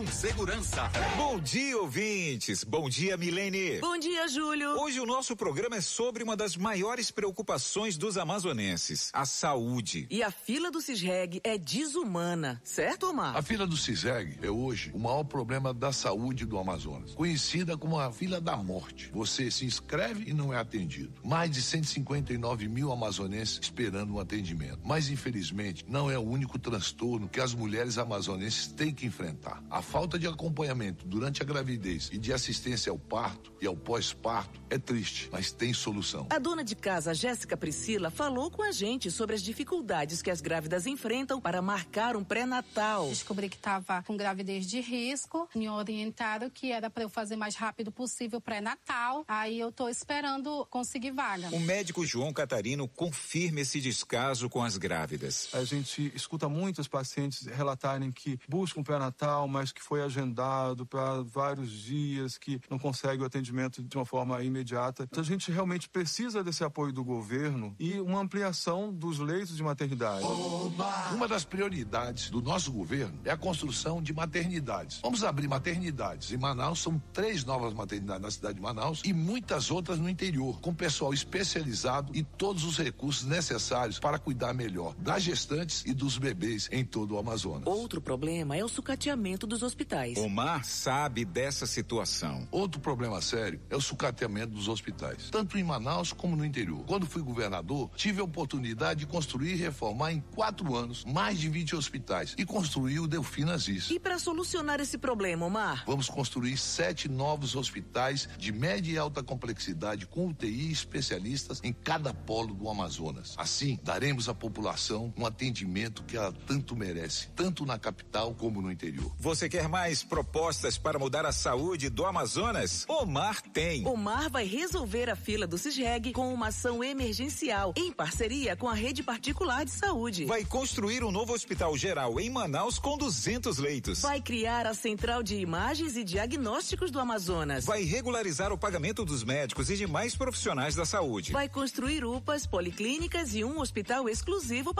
com segurança. Bom dia, ouvintes. Bom dia, Milene. Bom dia, Júlio. Hoje o nosso programa é sobre uma das maiores preocupações dos amazonenses, a saúde. E a fila do Cisreg é desumana, certo, Omar? A fila do Cisreg é hoje o maior problema da saúde do Amazonas, conhecida como a fila da morte. Você se inscreve e não é atendido. Mais de 159 mil amazonenses esperando um atendimento. Mas, infelizmente, não é o único transtorno que as mulheres amazonenses têm que enfrentar. A falta de acompanhamento durante a gravidez e de assistência ao parto e ao pós-parto é triste, mas tem solução. A dona de casa, Jéssica Priscila, falou com a gente sobre as dificuldades que as grávidas enfrentam para marcar um pré-natal. Descobri que estava com gravidez de risco, me orientaram que era para eu fazer mais rápido possível pré-natal, aí eu tô esperando conseguir vaga. O médico João Catarino confirma esse descaso com as grávidas. A gente escuta muitos pacientes relatarem que buscam pré-natal, mas que foi agendado para vários dias, que não consegue o atendimento de uma forma imediata. Então, a gente realmente precisa desse apoio do governo e uma ampliação dos leitos de maternidade. Uma das prioridades do nosso governo é a construção de maternidades. Vamos abrir maternidades. Em Manaus são 3 novas maternidades na cidade de Manaus e muitas outras no interior, com pessoal especializado e todos os recursos necessários para cuidar melhor das gestantes e dos bebês em todo o Amazonas. Outro problema é o sucateamento dos hospitais. Omar sabe dessa situação. Outro problema sério é o sucateamento dos hospitais, tanto em Manaus como no interior. Quando fui governador, tive a oportunidade de construir e reformar em 4 anos mais de 20 hospitais e construir o Delfina Zis. E para solucionar esse problema, Omar? Vamos construir 7 novos hospitais de média e alta complexidade com UTI e especialistas em cada polo do Amazonas. Assim, daremos à população um atendimento que ela tanto merece, tanto na capital como no interior. Você quer mais propostas para mudar a saúde do Amazonas? Omar tem. Omar vai resolver a fila do Cisreg com uma ação emergencial, em parceria com a rede particular de saúde. Vai construir um novo hospital geral em Manaus com 200 leitos. Vai criar a Central de Imagens e Diagnósticos do Amazonas. Vai regularizar o pagamento dos médicos e demais profissionais da saúde. Vai construir UPAs, policlínicas e um hospital exclusivo